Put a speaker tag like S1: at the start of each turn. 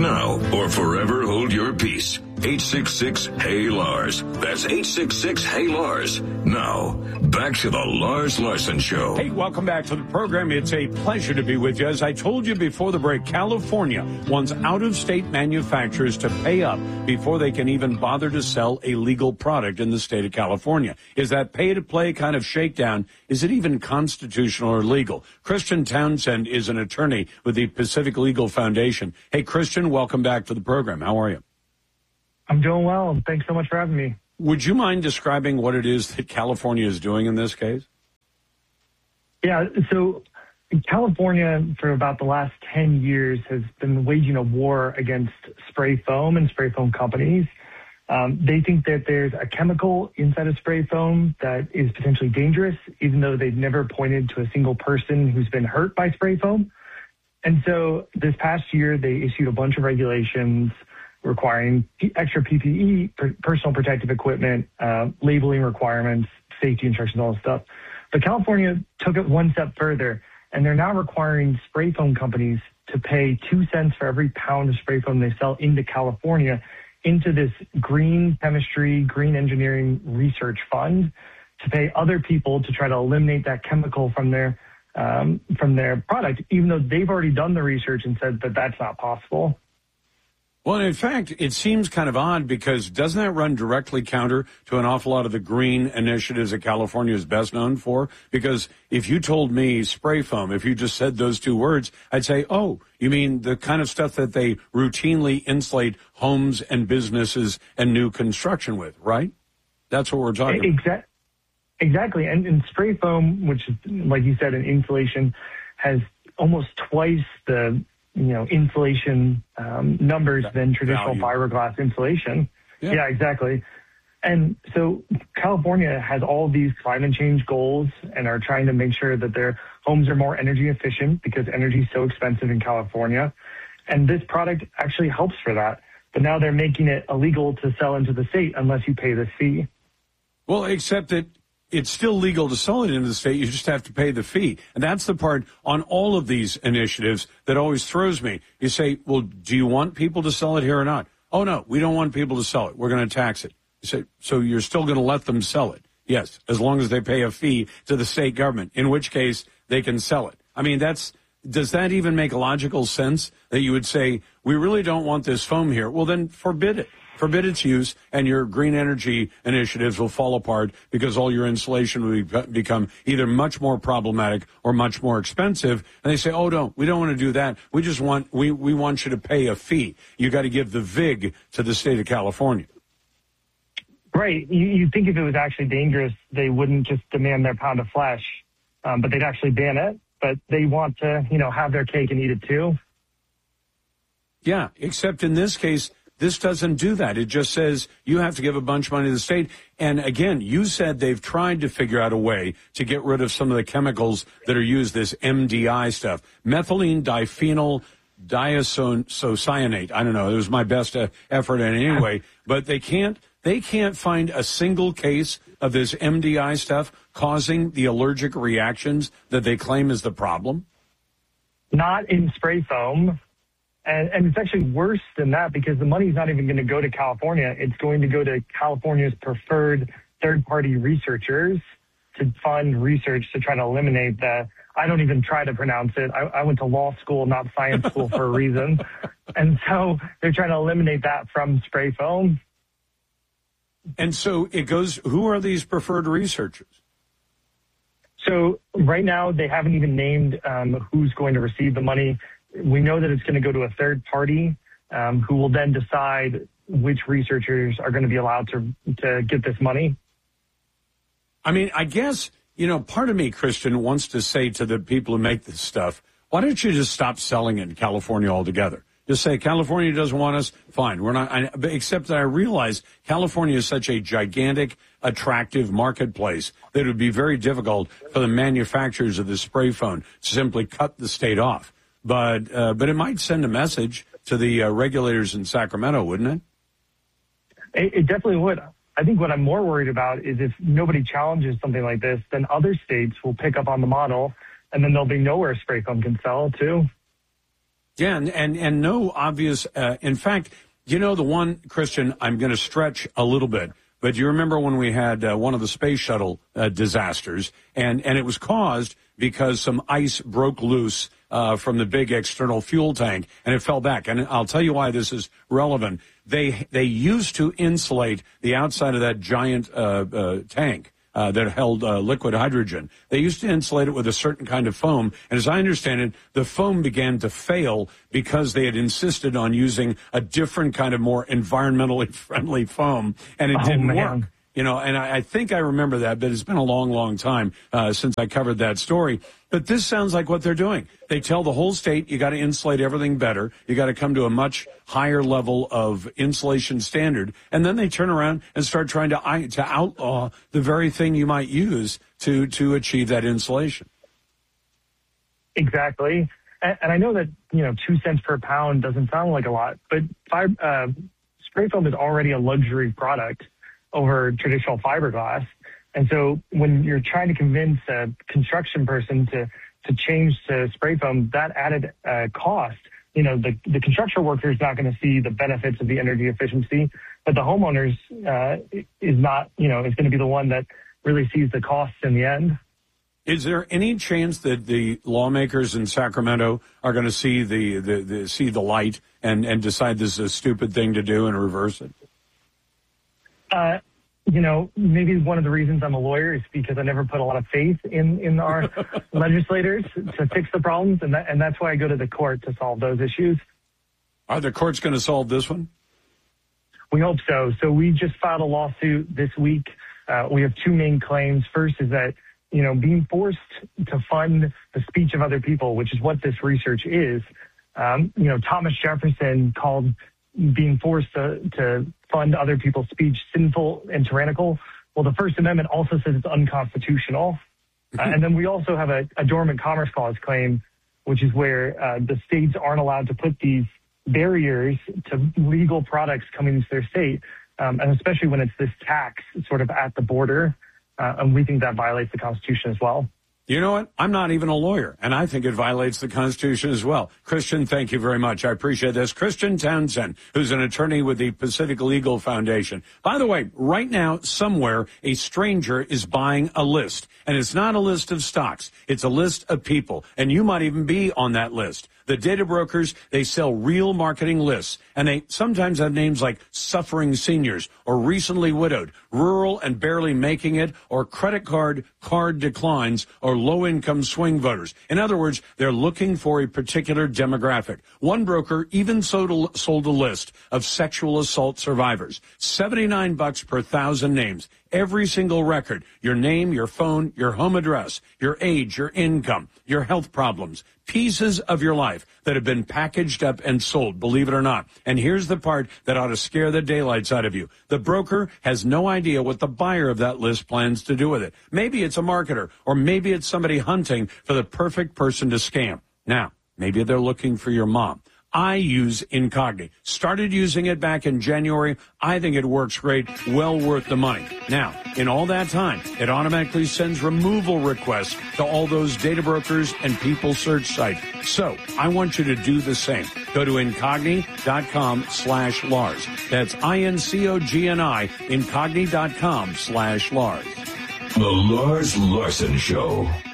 S1: now or forever hold your peace. 866-HEY-LARS. That's 866-HEY-LARS. Now, back to the Lars Larson Show.
S2: Hey, welcome back to the program. It's a pleasure to be with you. As I told you before the break, California wants out-of-state manufacturers to pay up before they can even bother to sell a legal product in the state of California. Is that pay-to-play kind of shakedown? Is it even constitutional or legal? Christian Townsend is an attorney with the Pacific Legal Foundation. Hey, Christian, welcome back to the program. How are you?
S3: I'm doing well. Thanks so much for having me.
S2: Would you mind describing what it is that California is doing in this case?
S3: Yeah, so California, for about the last 10 years, has been waging a war against spray foam and spray foam companies. They think that there's a chemical inside of spray foam that is potentially dangerous, even though they've never pointed to a single person who's been hurt by spray foam. And so this past year, they issued a bunch of regulations requiring extra PPE, personal protective equipment, labeling requirements, safety instructions, all this stuff. But California took it one step further, and they're now requiring spray foam companies to pay 2 cents for every pound of spray foam they sell into California into this green chemistry, green engineering research fund to pay other people to try to eliminate that chemical from their product, even though they've already done the research and said that that's not possible.
S2: Well, in fact, it seems kind of odd because doesn't that run directly counter to an awful lot of the green initiatives that California is best known for? Because if you told me spray foam, if you just said those two words, I'd say, oh, you mean the kind of stuff that they routinely insulate homes and businesses and new construction with, right? That's what we're talking about.
S3: Exactly. And spray foam, which is, like you said, an insulation, has almost twice the insulation numbers than traditional fiberglass insulation. Yeah, exactly. And so California has all of these climate change goals and are trying to make sure that their homes are more energy efficient because energy is so expensive in California. And this product actually helps for that. But now they're making it illegal to sell into the state unless you pay this fee.
S2: Well, except that it's still legal to sell it into the state. You just have to pay the fee. And that's the part on all of these initiatives that always throws me. You say, well, do you want people to sell it here or not? Oh, no, we don't want people to sell it. We're going to tax it. You say, so you're still going to let them sell it? Yes, as long as they pay a fee to the state government, in which case they can sell it. I mean, does that even make logical sense that you would say, we really don't want this foam here? Well, then forbid it. Forbid its use, and your green energy initiatives will fall apart because all your insulation will become either much more problematic or much more expensive. And they say, oh, no, we don't want to do that. We just want we want you to pay a fee. You got to give the VIG to the state of California.
S3: Right. You think if it was actually dangerous, they wouldn't just demand their pound of flesh, but they'd actually ban it. But they want to, have their cake and eat it too.
S2: Yeah, except in this case, this doesn't do that. It just says you have to give a bunch of money to the state. And again, you said they've tried to figure out a way to get rid of some of the chemicals that are used, this MDI stuff, methylene diphenyl diisocyanate. I don't know. It was my best effort in any way. But they can't find a single case of this MDI stuff causing the allergic reactions that they claim is the problem.
S3: Not in spray foam. And it's actually worse than that because the money's not even going to go to California. It's going to go to California's preferred third-party researchers to fund research to try to eliminate that. I don't even try to pronounce it. I went to law school, not science school, for a reason. And so they're trying to eliminate that from spray foam.
S2: And so it goes, who are these preferred researchers?
S3: So right now they haven't even named who's going to receive the money. We know that it's going to go to a third party who will then decide which researchers are going to be allowed to get this money.
S2: I mean, I guess, part of me, Christian, wants to say to the people who make this stuff, why don't you just stop selling it in California altogether? Just say California doesn't want us, fine. We're not. Except that I realize California is such a gigantic, attractive marketplace that it would be very difficult for the manufacturers of the spray foam to simply cut the state off. But it might send a message to the regulators in Sacramento, wouldn't
S3: it? It definitely would. I think what I'm more worried about is if nobody challenges something like this, then other states will pick up on the model, and then there'll be nowhere spray foam can sell too.
S2: Yeah, and no obvious, in fact, you know, the one, Christian, I'm going to stretch a little bit, but you remember when we had one of the space shuttle disasters, and it was caused because some ice broke loose from the big external fuel tank, and it fell back. And I'll tell you why this is relevant. They used to insulate the outside of that giant tank that held liquid hydrogen. They used to insulate it with a certain kind of foam, and as I understand it, the foam began to fail because they had insisted on using a different kind of more environmentally friendly foam, and it didn't work. You know, and I think I remember that, but it's been a long, long time since I covered that story. But this sounds like what they're doing. They tell the whole state, you got to insulate everything better. You got to come to a much higher level of insulation standard. And then they turn around and start trying to outlaw the very thing you might use to achieve that insulation.
S3: Exactly. And I know that, 2 cents per pound doesn't sound like a lot, but spray foam is already a luxury product over traditional fiberglass. And so when you're trying to convince a construction person to change to spray foam, that added cost, the construction worker is not going to see the benefits of the energy efficiency, but the homeowners is not, is going to be the one that really sees the costs in the end.
S2: Is there any chance that the lawmakers in Sacramento are going to see see the light and decide this is a stupid thing to do and reverse it?
S3: Maybe one of the reasons I'm a lawyer is because I never put a lot of faith in our legislators to fix the problems, and that's why I go to the court to solve those issues.
S2: Are the courts going to solve this one?
S3: We hope so. So we just filed a lawsuit this week. We have 2 main claims. First is that, being forced to fund the speech of other people, which is what this research is. Thomas Jefferson called being forced to fund other people's speech sinful and tyrannical. Well, the First Amendment also says it's unconstitutional. And then we also have a dormant commerce clause claim, which is where the states aren't allowed to put these barriers to legal products coming into their state, and especially when it's this tax sort of at the border. And we think that violates the Constitution as well.
S2: You know what? I'm not even a lawyer, and I think it violates the Constitution as well. Christian, thank you very much. I appreciate this. Christian Townsend, who's an attorney with the Pacific Legal Foundation. By the way, right now, somewhere, a stranger is buying a list. And it's not a list of stocks. It's a list of people. And you might even be on that list. The data brokers, they sell real marketing lists, and they sometimes have names like suffering seniors or recently widowed, rural and barely making it, or credit card declines, or low-income swing voters. In other words, they're looking for a particular demographic. One broker even sold a list of sexual assault survivors. $79 per 1,000 names. Every single record, your name, your phone, your home address, your age, your income, your health problems, pieces of your life that have been packaged up and sold, believe it or not. And here's the part that ought to scare the daylights out of you. The broker has no idea what the buyer of that list plans to do with it. Maybe it's a marketer, or maybe it's somebody hunting for the perfect person to scam. Now, maybe they're looking for your mom. I use Incogni. Started using it back in January. I think it works great. Well worth the money. Now, in all that time, it automatically sends removal requests to all those data brokers and people search sites. So I want you to do the same. Go to Incogni.com/Lars. That's INCOGNI, Incogni.com/Lars.
S1: The Lars Larson Show.